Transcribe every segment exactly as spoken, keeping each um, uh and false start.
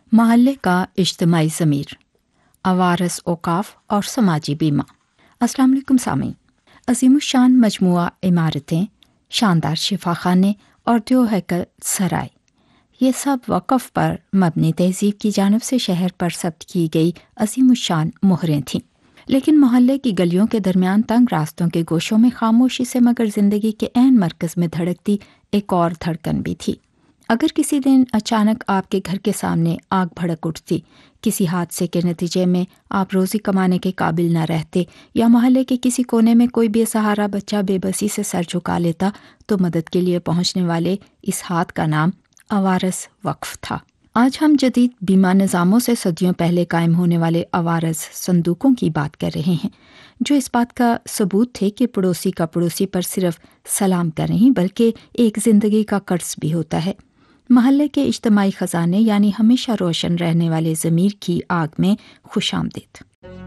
محلے کا اجتماعی ضمیر، عوارض اوقاف اور سماجی بیمہ۔ السلام علیکم سامعین، عظیم الشان مجموعہ عمارتیں، شاندار شفاخانے اور دیو ہیکل سرائے، یہ سب وقف پر مبنی تہذیب کی جانب سے شہر پر ثبت کی گئی عظیم الشان مہریں تھیں، لیکن محلے کی گلیوں کے درمیان تنگ راستوں کے گوشوں میں خاموشی سے مگر زندگی کے عین مرکز میں دھڑکتی ایک اور دھڑکن بھی تھی۔ اگر کسی دن اچانک آپ کے گھر کے سامنے آگ بھڑک اٹھتی، کسی حادثے کے نتیجے میں آپ روزی کمانے کے قابل نہ رہتے، یا محلے کے کسی کونے میں کوئی بے سہارا بچہ بے بسی سے سر جھکا لیتا، تو مدد کے لیے پہنچنے والے اس ہاتھ کا نام عوارض وقف تھا۔ آج ہم جدید بیمہ نظاموں سے صدیوں پہلے قائم ہونے والے عوارض صندوقوں کی بات کر رہے ہیں، جو اس بات کا ثبوت تھے کہ پڑوسی کا پڑوسی پر صرف سلام کا نہیں بلکہ ایک زندگی کا قرض بھی ہوتا ہے۔ محلے کے اجتماعی خزانے یعنی ہمیشہ روشن رہنے والے ضمیر کی آگ میں خوش آمدید۔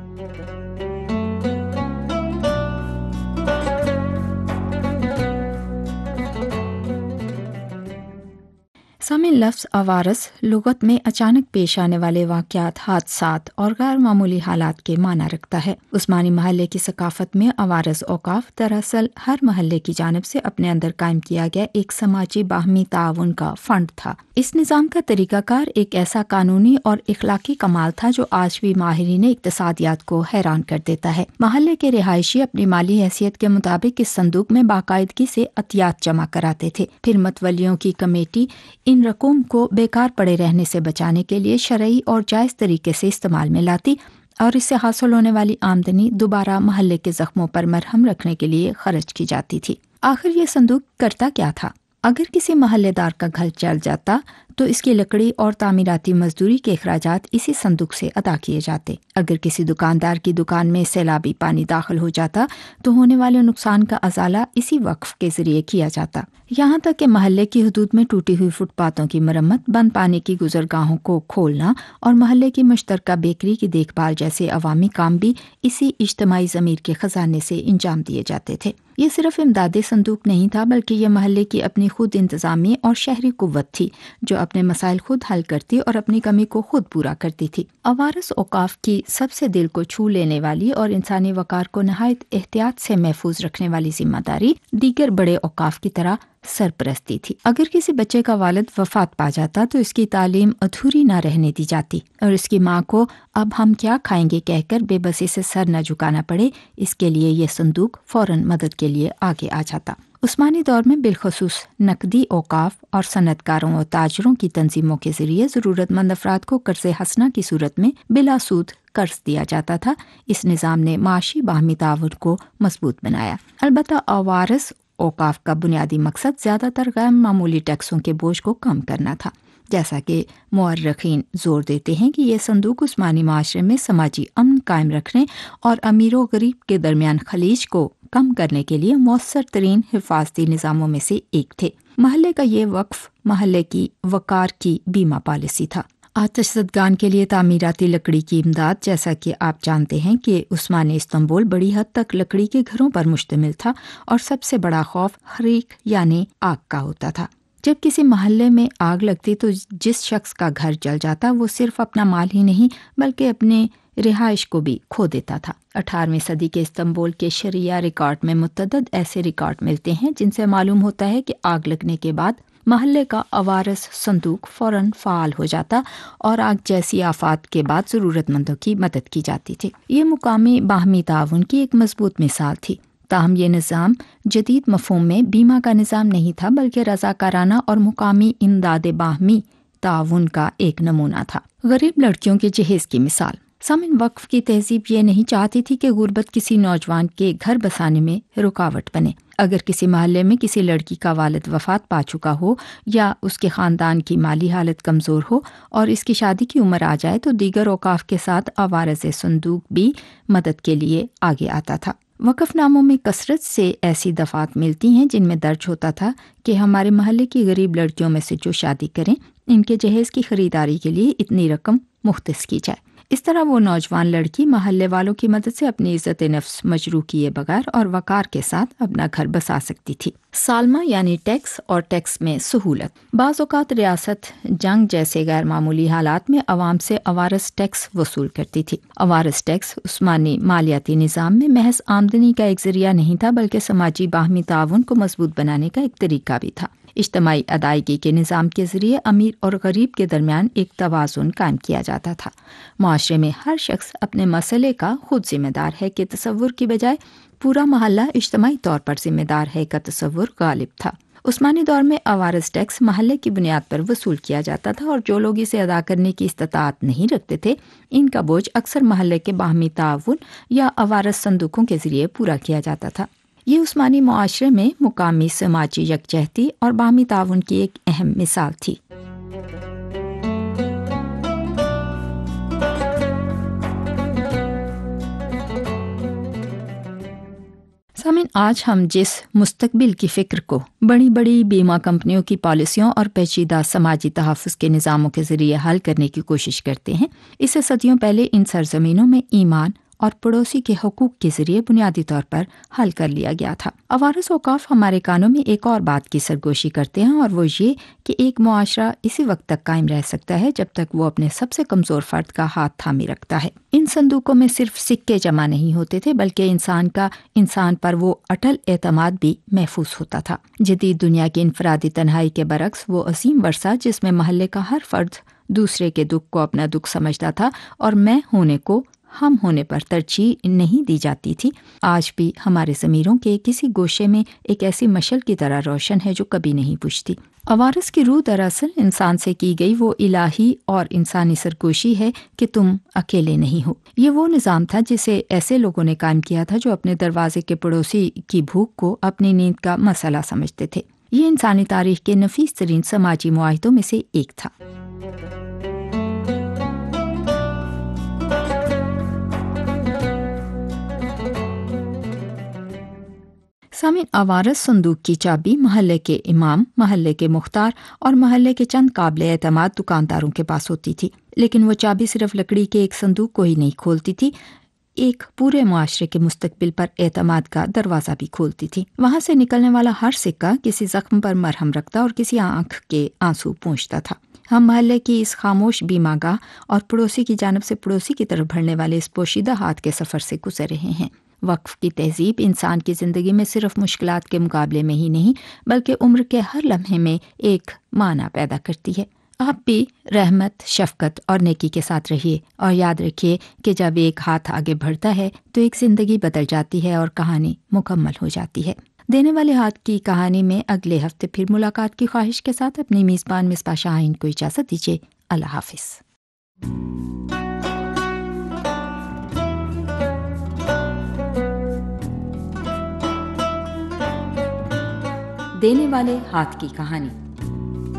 سامعین، لفظ عوارض لغت میں اچانک پیش آنے والے واقعات، حادثات اور غیر معمولی حالات کے معنی رکھتا ہے۔ عثمانی محلے کی ثقافت میں عوارض اوقاف دراصل ہر محلے کی جانب سے اپنے اندر قائم کیا گیا ایک سماجی باہمی تعاون کا فنڈ تھا۔ اس نظام کا طریقہ کار ایک ایسا قانونی اور اخلاقی کمال تھا جو آج بھی ماہرین اقتصادیات کو حیران کر دیتا ہے۔ محلے کے رہائشی اپنی مالی حیثیت کے مطابق اس صندوق میں باقاعدگی سے عطیات جمع کراتے تھے، پھر متولیوں کی کمیٹی ان رقوم کو بیکار پڑے رہنے سے بچانے کے لیے شرعی اور جائز طریقے سے استعمال میں لاتی اور اس سے حاصل ہونے والی آمدنی دوبارہ محلے کے زخموں پر مرہم رکھنے کے لیے خرچ کی جاتی تھی۔ آخر یہ صندوق کرتا کیا تھا؟ اگر کسی محلے دار کا گھر جل جاتا تو اس کی لکڑی اور تعمیراتی مزدوری کے اخراجات اسی صندوق سے ادا کیے جاتے۔ اگر کسی دکاندار کی دکان میں سیلابی پانی داخل ہو جاتا تو ہونے والے نقصان کا ازالہ اسی وقف کے ذریعے کیا جاتا۔ یہاں تک کہ محلے کی حدود میں ٹوٹی ہوئی فٹ پاتھوں کی مرمت، بند پانی کی گزرگاہوں کو کھولنا اور محلے کی مشترکہ بیکری کی دیکھ بھال جیسے عوامی کام بھی اسی اجتماعی ضمیر کے خزانے سے انجام دیے جاتے تھے۔ یہ صرف امدادی صندوق نہیں تھا بلکہ یہ محلے کی اپنی خود انتظامی اور شہری قوت تھی جو اپنے مسائل خود حل کرتی اور اپنی کمی کو خود پورا کرتی تھی۔ عوارض اوقاف کی سب سے دل کو چھو لینے والی اور انسانی وقار کو نہایت احتیاط سے محفوظ رکھنے والی ذمہ داری دیگر بڑے اوقاف کی طرح سرپرستی تھی۔ اگر کسی بچے کا والد وفات پا جاتا تو اس کی تعلیم ادھوری نہ رہنے دی جاتی اور اس کی ماں کو اب ہم کیا کھائیں گے کہہ کر بے بسی سے سر نہ جھکانا پڑے، اس کے لیے یہ صندوق فوراً مدد کے لیے آگے آ جاتا۔ عثمانی دور میں بالخصوص نقدی اوقاف اور صنعت کاروں اور تاجروں کی تنظیموں کے ذریعے ضرورت مند افراد کو قرض حسنہ کی صورت میں بلا سود قرض دیا جاتا تھا۔ اس نظام نے معاشی باہمی تعاون کو مضبوط بنایا۔ البتہ عوارض اوقاف کا بنیادی مقصد زیادہ تر غیر معمولی ٹیکسوں کے بوجھ کو کم کرنا تھا، جیسا کہ مورخین زور دیتے ہیں کہ یہ صندوق عثمانی معاشرے میں سماجی امن قائم رکھنے اور امیر و غریب کے درمیان خلیج کو کم کرنے کے لیے مؤثر ترین حفاظتی نظاموں میں سے ایک تھے۔ محلے کا یہ وقف محلے کی وقار کی بیمہ پالیسی تھا۔ آتش زدگان کے لیے تعمیراتی لکڑی کی امداد، جیسا کہ آپ جانتے ہیں کہ عثمانی استنبول بڑی حد تک لکڑی کے گھروں پر مشتمل تھا اور سب سے بڑا خوف حریق یعنی آگ کا ہوتا تھا۔ جب کسی محلے میں آگ لگتی تو جس شخص کا گھر جل جاتا وہ صرف اپنا مال ہی نہیں بلکہ اپنے رہائش کو بھی کھو دیتا تھا۔ اٹھارہویں صدی کے استنبول کے شرعیہ ریکارڈ میں متعدد ایسے ریکارڈ ملتے ہیں جن سے معلوم ہوتا ہے کہ آگ لگنے کے بعد محلے کا عوارض صندوق فوراً فعال ہو جاتا اور آگ جیسی آفات کے بعد ضرورت مندوں کی مدد کی جاتی تھی۔ یہ مقامی باہمی تعاون کی ایک مضبوط مثال تھی۔ تاہم یہ نظام جدید مفہوم میں بیمہ کا نظام نہیں تھا بلکہ رضاکارانہ اور مقامی امداد باہمی تعاون کا ایک نمونہ تھا۔ غریب لڑکیوں کے جہیز کی مثال۔ سامن، وقف کی تہذیب یہ نہیں چاہتی تھی کہ غربت کسی نوجوان کے گھر بسانے میں رکاوٹ بنے۔ اگر کسی محلے میں کسی لڑکی کا والد وفات پا چکا ہو یا اس کے خاندان کی مالی حالت کمزور ہو اور اس کی شادی کی عمر آ جائے تو دیگر اوقاف کے ساتھ عوارض صندوق بھی مدد کے لیے آگے آتا تھا۔ وقف ناموں میں کثرت سے ایسی دفعات ملتی ہیں جن میں درج ہوتا تھا کہ ہمارے محلے کی غریب لڑکیوں میں سے جو شادی کریں ان کے جہیز کی خریداری کے لیے اتنی رقم مختص کی جائے۔ اس طرح وہ نوجوان لڑکی محلے والوں کی مدد سے اپنی عزت نفس مجروح کیے بغیر اور وقار کے ساتھ اپنا گھر بسا سکتی تھی۔ سالمہ یعنی ٹیکس اور ٹیکس میں سہولت۔ بعض اوقات ریاست جنگ جیسے غیر معمولی حالات میں عوام سے عوارض ٹیکس وصول کرتی تھی۔ عوارض ٹیکس عثمانی مالیاتی نظام میں محض آمدنی کا ایک ذریعہ نہیں تھا، بلکہ سماجی باہمی تعاون کو مضبوط بنانے کا ایک طریقہ بھی تھا۔ اجتماعی ادائیگی کے نظام کے ذریعے امیر اور غریب کے درمیان ایک توازن قائم کیا جاتا تھا۔ معاشرے میں ہر شخص اپنے مسئلے کا خود ذمہ دار ہے کہ تصور کی بجائے پورا محلہ اجتماعی طور پر ذمہ دار ہے کا تصور غالب تھا۔ عثمانی دور میں عوارض ٹیکس محلے کی بنیاد پر وصول کیا جاتا تھا، اور جو لوگ اسے ادا کرنے کی استطاعت نہیں رکھتے تھے ان کا بوجھ اکثر محلے کے باہمی تعاون یا عوارض صندوقوں کے ذریعے پورا کیا جاتا تھا۔ یہ عثمانی معاشرے میں مقامی سماجی یکجہتی اور باہمی تعاون کی ایک اہم مثال تھی۔ سامعین، آج ہم جس مستقبل کی فکر کو بڑی بڑی بیمہ کمپنیوں کی پالیسیوں اور پیچیدہ سماجی تحفظ کے نظاموں کے ذریعے حل کرنے کی کوشش کرتے ہیں، اسے صدیوں پہلے ان سرزمینوں میں ایمان اور پڑوسی کے حقوق کے ذریعے بنیادی طور پر حل کر لیا گیا تھا۔ عوارض اوقاف ہمارے کانوں میں ایک اور بات کی سرگوشی کرتے ہیں، اور وہ یہ کہ ایک معاشرہ اسی وقت تک قائم رہ سکتا ہے جب تک وہ اپنے سب سے کمزور فرد کا ہاتھ تھامے رکھتا ہے۔ ان صندوقوں میں صرف سکے جمع نہیں ہوتے تھے، بلکہ انسان کا انسان پر وہ اٹل اعتماد بھی محفوظ ہوتا تھا۔ جدید دنیا کی انفرادی تنہائی کے برعکس وہ عظیم ورثہ جس میں محلے کا ہر فرد دوسرے کے دکھ کو اپنا دکھ سمجھتا تھا اور میں ہونے کو ہم ہونے پر ترجیح نہیں دی جاتی تھی، آج بھی ہمارے ضمیروں کے کسی گوشے میں ایک ایسی مشعل کی طرح روشن ہے جو کبھی نہیں بجھتی۔ عوارض کی روح دراصل انسان سے کی گئی وہ الہی اور انسانی سرگوشی ہے کہ تم اکیلے نہیں ہو۔ یہ وہ نظام تھا جسے ایسے لوگوں نے قائم کیا تھا جو اپنے دروازے کے پڑوسی کی بھوک کو اپنی نیند کا مسئلہ سمجھتے تھے۔ یہ انسانی تاریخ کے نفیس ترین سماجی معاہدوں میں سے ایک تھا۔ سامعین، عوارض صندوق کی چابی محلے کے امام، محلے کے مختار اور محلے کے چند قابل اعتماد دکانداروں کے پاس ہوتی تھی، لیکن وہ چابی صرف لکڑی کے ایک صندوق کو ہی نہیں کھولتی تھی، ایک پورے معاشرے کے مستقبل پر اعتماد کا دروازہ بھی کھولتی تھی۔ وہاں سے نکلنے والا ہر سکہ کسی زخم پر مرہم رکھتا اور کسی آنکھ کے آنسو پونچھتا تھا۔ ہم محلے کی اس خاموش بیمہ گاہ اور پڑوسی کی جانب سے پڑوسی کی طرف بڑھنے والے اس پوشیدہ ہاتھ کے سفر سے گزر رہے ہیں۔ وقف کی تہذیب انسان کی زندگی میں صرف مشکلات کے مقابلے میں ہی نہیں بلکہ عمر کے ہر لمحے میں ایک معنی پیدا کرتی ہے۔ آپ بھی رحمت، شفقت اور نیکی کے ساتھ رہیے، اور یاد رکھیے کہ جب ایک ہاتھ آگے بڑھتا ہے تو ایک زندگی بدل جاتی ہے اور کہانی مکمل ہو جاتی ہے۔ دینے والے ہاتھ کی کہانی میں اگلے ہفتے پھر ملاقات کی خواہش کے ساتھ اپنی میزبان مصباح شاہین کو اجازت دیجیے۔ اللہ حافظ۔ دینے والے ہاتھ کی کہانی۔